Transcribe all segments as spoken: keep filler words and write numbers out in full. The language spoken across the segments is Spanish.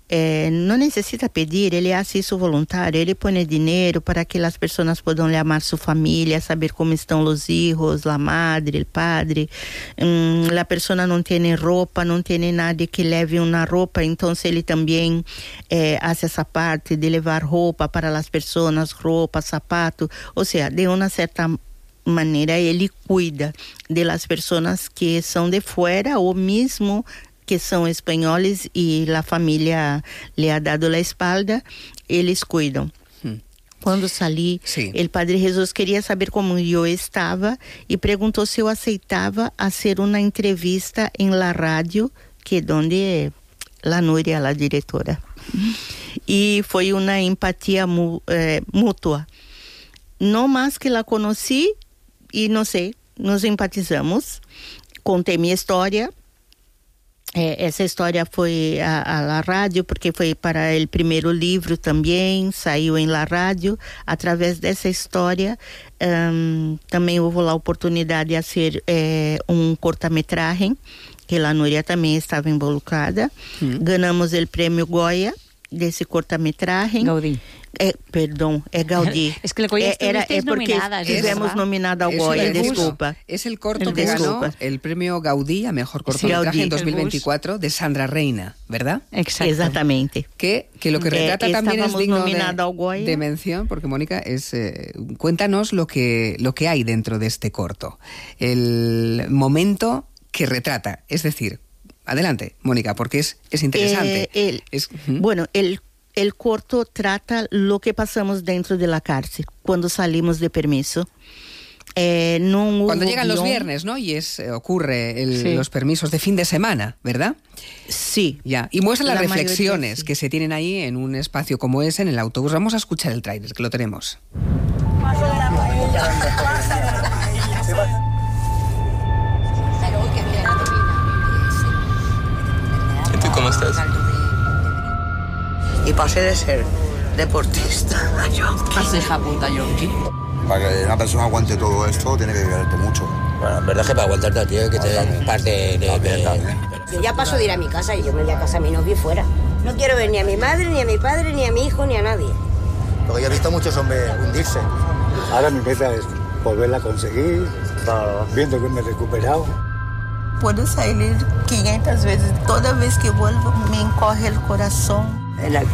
eh, no necesita pedir, él hace eso voluntario, él pone dinero para que las personas puedan llamar su familia, saber cómo están los hijos, la madre, el padre. Um, la persona no tiene ropa, no tiene nadie que leve una ropa, entonces él también eh, hace esa parte de llevar ropa para las personas, ropa, zapato, o sea, de una cierta manera él cuida de las personas que son de fuera o mismo que son españoles y la familia le ha dado la espalda, ellos cuidan. Hmm. Cuando salí, sí. el Padre Jesús quería saber cómo yo estaba y preguntó si yo aceitaba hacer una entrevista en la radio, que donde la Núria, la directora. Y fue una empatía mu, eh, mutua. No más que la conocí y no sé, nos empatizamos. Conté mi historia. Eh, essa história foi a, a la rádio, porque foi para o primeiro livro também, saiu em la rádio. Através dessa história, um, também houve a oportunidade de fazer eh, um cortometragem, que a Núria também estava involucrada. Hum. Ganhamos o prêmio Goya desse cortometragem. Gaudí. Eh, perdón, es Gaudí. Es que el Goya eh, era, es porque nominadas, estuvimos nominada al Goya, el disculpa. Es el corto el que disculpa. ganó el premio Gaudí a mejor cortometraje sí, en dos mil veinticuatro de Sandra Reina, ¿verdad? Exacto. Exactamente. Que, que lo que retrata eh, también es digno de, de mención, porque Mónica, es eh, cuéntanos lo que, lo que hay dentro de este corto. El momento que retrata, es decir, adelante, Mónica, porque es, es interesante. Eh, el, es, ¿hmm? Bueno, el El corto trata lo que pasamos dentro de la cárcel cuando salimos de permiso. Eh, no cuando llegan guión. los viernes, ¿no? Y es eh, ocurre el, sí. los permisos de fin de semana, ¿verdad? Sí. Ya. Y muestra las la reflexiones sí. que se tienen ahí en un espacio como ese, en el autobús. Vamos a escuchar el tráiler, que lo tenemos. ¿Y tú cómo estás? Y pasé de ser deportista a yonki. Pasé hija puta yonki. Para que una persona aguante todo esto, tiene que viverte mucho. Bueno, en verdad es que para aguantarte, tío, hay que tener parte de... de, de, de... Yo ya paso de ir a mi casa y yo me voy a casa a mi novio y fuera. No quiero ver ni a mi madre, ni a mi padre, ni a mi hijo, ni a nadie. Porque yo he visto a muchos hombres hundirse. Ahora mi meta es volverla a conseguir, viendo que me he recuperado. Puedo salir quinientas veces. Toda vez que vuelvo me encoge el corazón. El aquí.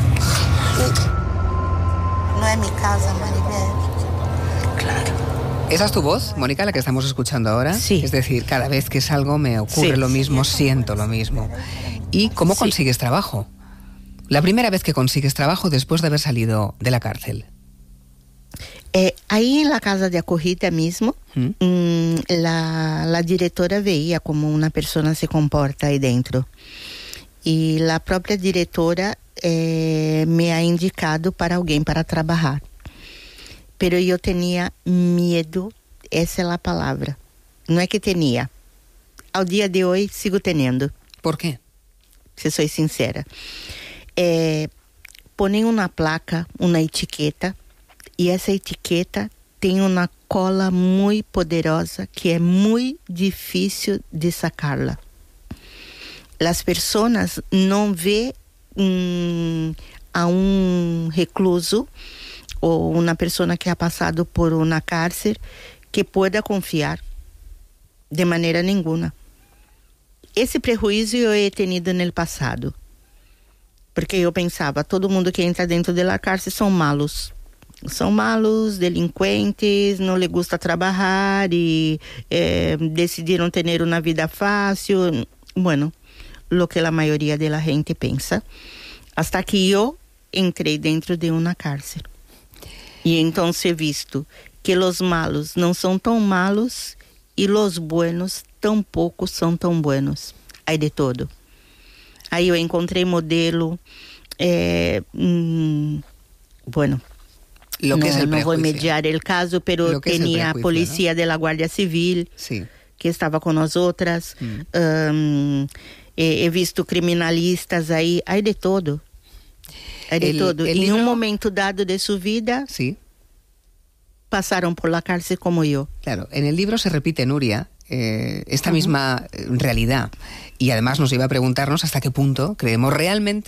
No es mi casa, Maribel. Claro. ¿Esa es tu voz, Mónica, la que estamos escuchando ahora? Sí. Es decir, cada vez que salgo me ocurre sí. lo mismo, siento lo mismo. ¿Y cómo sí. consigues trabajo? La primera vez que consigues trabajo después de haber salido de la cárcel. Eh, ahí en la casa de acogida mismo, ¿Mm? mmm, la, la directora veía cómo una persona se comporta ahí dentro. Y la propia directora eh, me ha indicado para alguien para trabajar. Pero yo tenía miedo, esa es la palabra. No es que tenía. Al día de hoy sigo teniendo. ¿Por qué? Si soy sincera. Eh, ponen una placa, una etiqueta, y esa etiqueta tiene una cola muy poderosa que es muy difícil de sacarla. Las personas no ven um, a un recluso o una persona que ha pasado por una cárcel que pueda confiar de manera ninguna. Esse prejuízo eu he tenido no passado, porque eu pensava, todo mundo que entra dentro da cárcel são malos. São malos, delinquentes, não lhe gusta trabalhar e eh, decidiram ter uma vida fácil. Bueno, lo que a maioria da gente pensa. Hasta que eu entrei dentro de uma cárcel. E então he visto que os malos não são tão malos e os buenos tampouco são tão buenos. Aí de todo. Aí eu encontrei modelo, eh, mm, bueno, Lo que no, es el no voy a prejuicio. mediar el caso, pero tenía policía, ¿no?, de la Guardia Civil, sí, que estaba con nosotras. Mm. Um, he, he visto criminalistas ahí, hay de todo. Hay de el, todo. El en libro... un momento dado de su vida, sí, pasaron por la cárcel como yo. Claro, en el libro se repite, Núria, eh, esta uh-huh. misma realidad. Y además nos iba a preguntarnos hasta qué punto creemos realmente